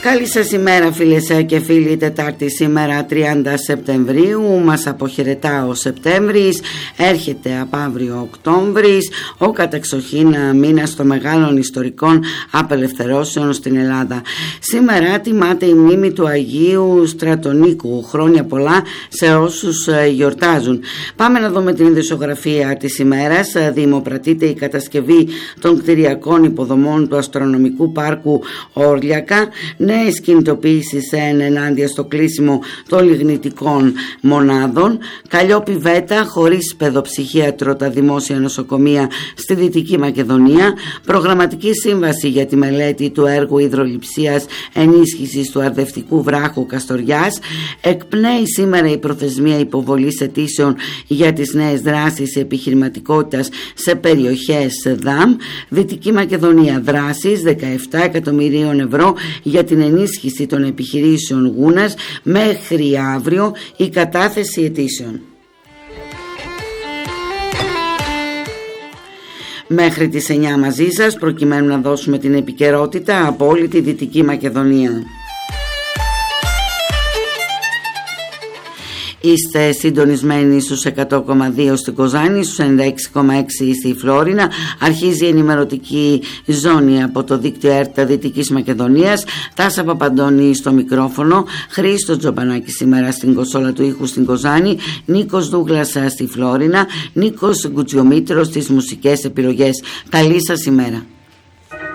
Καλή σας ημέρα φίλες και φίλοι. Τετάρτη σήμερα 30 Σεπτεμβρίου. Μας αποχαιρετά ο Σεπτέμβρης. Έρχεται από αύριο Οκτώβρης, ο κατεξοχήν μήνας των μεγάλων ιστορικών απελευθερώσεων στην Ελλάδα. Σήμερα τιμάται η μνήμη του Αγίου Στρατονίκου. Χρόνια πολλά σε όσους γιορτάζουν. Πάμε να δούμε την ειδησιογραφία της ημέρας. Δημοπρατείται η κατασκευή των κτηριακών υποδομών του Αστρονομικού Πάρκου Όρλιακα. Νέες κινητοποιήσεις ενάντια στο κλείσιμο των λιγνητικών μονάδων. Καλλιόπη Βέτα χωρίς παιδοψυχίατρο τα δημόσια νοσοκομεία στη Δυτική Μακεδονία. Προγραμματική σύμβαση για τη μελέτη του έργου υδρολειψίας ενίσχυσης του αρδευτικού βράχου Καστοριάς. Εκπνέει σήμερα η προθεσμία υποβολής αιτήσεων για τις νέες δράσεις επιχειρηματικότητας σε περιοχές ΔΑΜ. Δυτική Μακεδονία, δράσεις 17 εκατομμυρίων ευρώ για την ενίσχυση των επιχειρήσεων Γούνας. Μέχρι αύριο η κατάθεση αιτήσεων. Μέχρι τις 9 μαζί σας προκειμένου να δώσουμε την επικαιρότητα από όλη τη Δυτική Μακεδονία. Είστε συντονισμένοι στους 100,2 στην Κοζάνη, στους 96,6 στη Φλόρινα. Αρχίζει η ενημερωτική ζώνη από το δίκτυο ΕΡΤ Δυτικής Μακεδονίας. Τάσα Παπαντώνη στο μικρόφωνο, Χρήστο Τζομπανάκη σήμερα στην κονσόλα του ήχου στην Κοζάνη, Νίκος Δούγλας στη Φλόρινα, Νίκος Γκουτσιομήτρος στις μουσικές επιλογές. Καλή σας ημέρα.